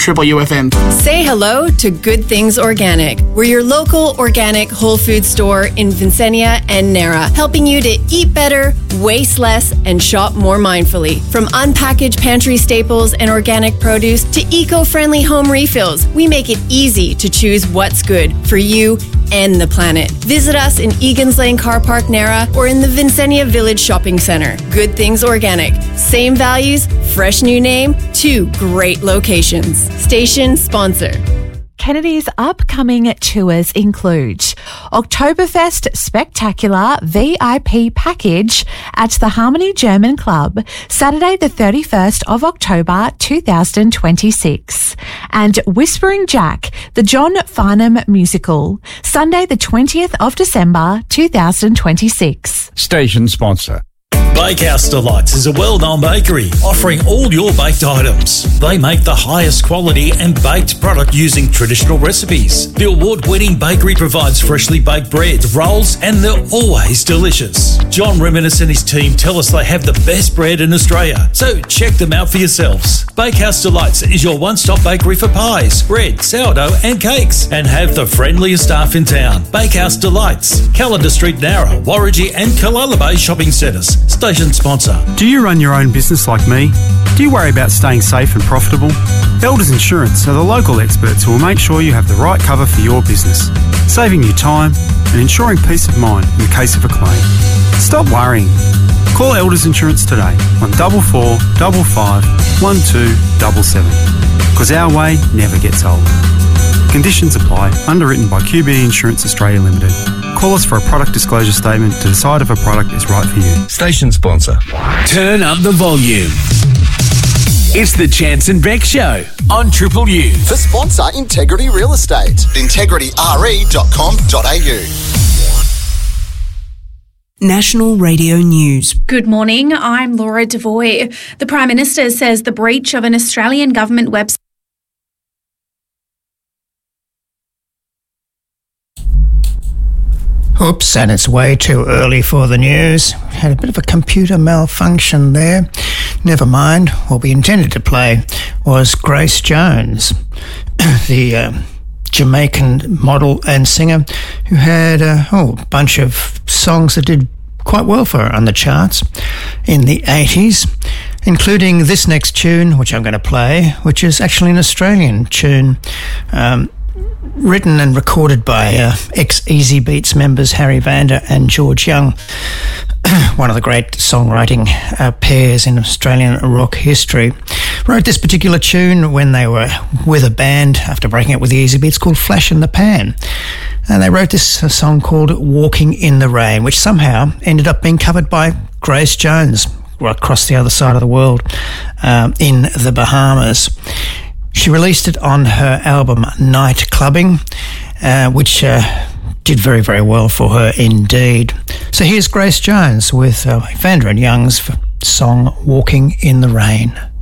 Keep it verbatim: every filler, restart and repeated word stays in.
Triple U F M. Say hello to Good Things Organic. We're your local organic whole food store in Vincennia and Nara, helping you to eat better, waste less, and shop more mindfully. From unpackaged pantry staples and organic produce to eco-friendly home refills, we make it easy to choose what's good for you and the planet. Visit us in Egan's Lane Car Park, Nara, or in the Vincennia Village Shopping Centre. Good Things Organic. Same values, fresh new name, two great locations. Station sponsor. Kennedy's upcoming tours include Oktoberfest Spectacular V I P Package at the Harmony German Club, Saturday the thirty-first of October two thousand twenty-six, and Whispering Jack, the John Farnham Musical, Sunday the twentieth of December two thousand twenty-six. Station sponsor. Bakehouse Delights is a well-known bakery offering all your baked items. They make the highest quality and baked product using traditional recipes. The award-winning bakery provides freshly baked bread, rolls, and they're always delicious. John Reminis and his team tell us they have the best bread in Australia, so check them out for yourselves. Bakehouse Delights is your one-stop bakery for pies, bread, sourdough, and cakes, and have the friendliest staff in town. Bakehouse Delights, Calendar Street, Nara, Warragee, and Kalala Bay shopping centres. Station sponsor. Do you run your own business like me? Do you worry about staying safe and profitable? Elders Insurance are the local experts who will make sure you have the right cover for your business, saving you time and ensuring peace of mind in the case of a claim. Stop worrying. Call Elders Insurance today on double four double five one two double seven, because our way never gets old. Conditions apply. Underwritten by Q B Insurance Australia Limited. Call us for a product disclosure statement to decide if a product is right for you. Station sponsor. Turn up the volume. It's the Chance and Beck Show on Triple U. For sponsor Integrity Real Estate. integrity r e dot com dot a u. National Radio News. Good morning, I'm Laura Devoy. The Prime Minister says the breach of an Australian government website Oops, and it's way too early for the news. Had a bit of a computer malfunction there. Never mind. What we intended to play was Grace Jones, the uh, Jamaican model and singer who had a whole bunch of songs that did quite well for her on the charts in the eighties, including this next tune, which I'm going to play, which is actually an Australian tune. Um, written and recorded by uh, ex-Easy Beats members Harry Vander and George Young, one of the great songwriting uh, pairs in Australian rock history. Wrote this particular tune when they were with a band after breaking up with the Easy Beats called Flash in the Pan. And they wrote this uh, song called Walking in the Rain, which somehow ended up being covered by Grace Jones right across the other side of the world um, in the Bahamas. She released it on her album Night Clubbing, uh, which uh, did very, very well for her indeed. So here's Grace Jones with uh, Vander and Young's song Walking in the Rain.